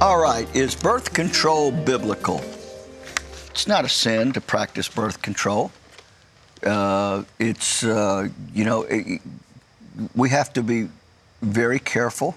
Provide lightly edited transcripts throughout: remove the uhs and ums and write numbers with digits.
All right, is birth control biblical? It's not a sin to practice birth control. We have to be very careful.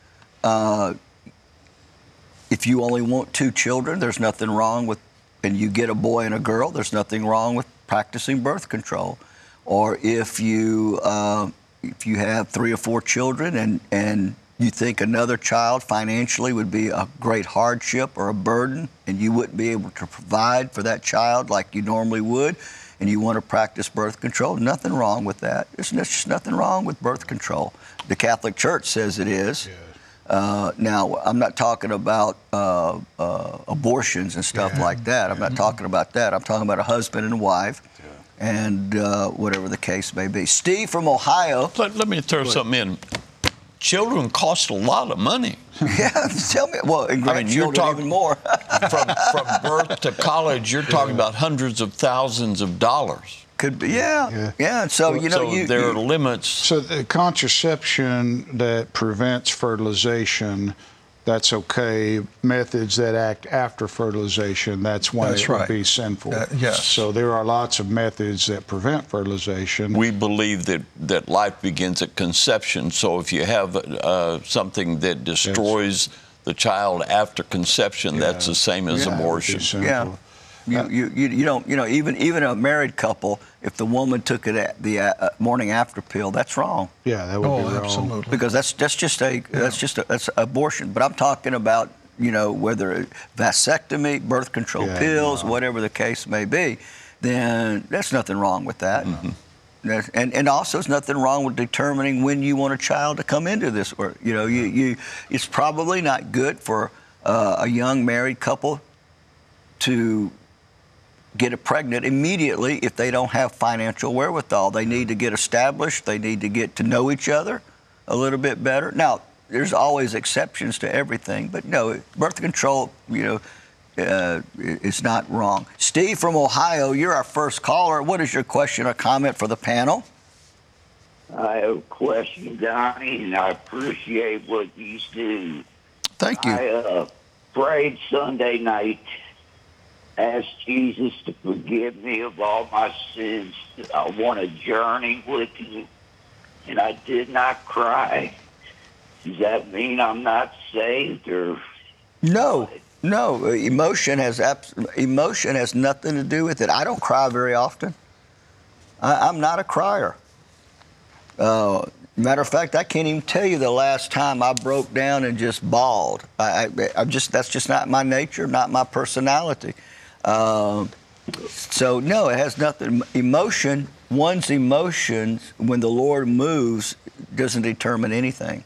If you only want 2 children, there's nothing wrong with, and you get a boy and a girl, there's nothing wrong with practicing birth control. Or if you have 3 or 4 children and you think another child financially would be a great hardship or a burden, and you wouldn't be able to provide for that child like you normally would, and you want to practice birth control, nothing wrong with that. There's just nothing wrong with birth control. The Catholic Church says it is. Yes. Now, I'm not talking about abortions and stuff like that. I'm not talking about that. I'm talking about a husband and a wife, and whatever the case may be. Steve from Ohio. Let me throw something in. Children cost a lot of money. Yeah, tell me. Well, and you're talking even more. from birth to college, you're talking about hundreds of thousands of dollars. Could be, yeah. So, there are limits. So the contraception that prevents fertilization, that's okay. Methods that act after fertilization, that's when it would be sinful. Yes. So there are lots of methods that prevent fertilization. We believe that life begins at conception. So if you have something that destroys the child after conception, that's the same as abortion. Yeah. You don't, even a married couple, if the woman took it at the morning after pill, that's wrong. Yeah, that would be wrong. Absolutely. Because that's abortion. But I'm talking about, whether vasectomy, birth control pills, whatever the case may be, then there's nothing wrong with that. Mm-hmm. And also, there's nothing wrong with determining when you want a child to come into this world. It's probably not good for a young married couple to get pregnant immediately if they don't have financial wherewithal. They need to get established. They need to get to know each other a little bit better. Now, there's always exceptions to everything, but no, birth control, is not wrong. Steve from Ohio, you're our first caller. What is your question or comment for the panel? I have a question, Donnie, and I appreciate what you do. Thank you. I prayed Sunday night, asked Jesus to forgive me of all my sins. I want to journey with you, and I did not cry. Does that mean I'm not saved, or? No. Emotion has nothing to do with it. I don't cry very often. I'm not a crier. Matter of fact, I can't even tell you the last time I broke down and just bawled. That's just not my nature, not my personality. So no, it has nothing. One's emotions, when the Lord moves, doesn't determine anything.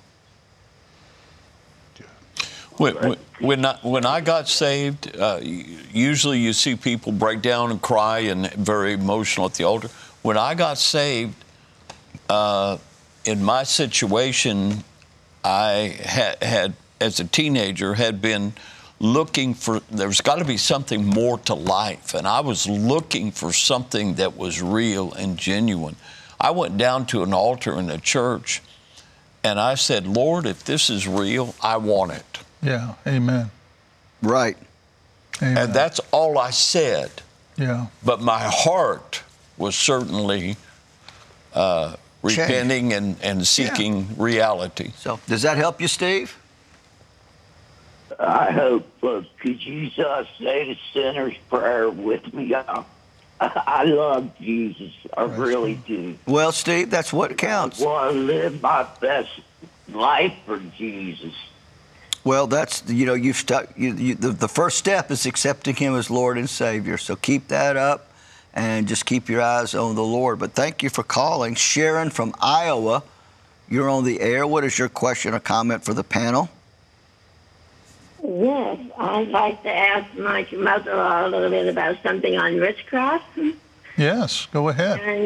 When I got saved, usually you see people break down and cry and very emotional at the altar. When I got saved, in my situation, I had as a teenager, had been looking for, there's got to be something more to life. And I was looking for something that was real and genuine. I went down to an altar in a church and I said, Lord, if this is real, I want it. Yeah, amen. Right. Amen. And that's all I said. Yeah. But my heart was certainly repenting and seeking reality. So does that help you, Steve? I hope. Could you say the sinner's prayer with me? I love Jesus. I really do. Well, Steve, that's what counts. I want to live my best life for Jesus. Well, that's, you've stuck. The first step is accepting Him as Lord and Savior. So keep that up and just keep your eyes on the Lord. But thank you for calling. Sharon from Iowa, you're on the air. What is your question or comment for the panel? Yes, I'd like to ask my mother a little bit about something on witchcraft. Yes, go ahead. And